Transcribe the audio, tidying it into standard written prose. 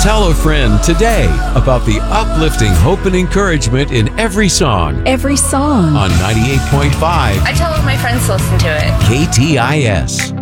Tell a friend today about the uplifting hope and encouragement in every song Every song. on 98.5 I tell all my friends to listen to it. KTIS.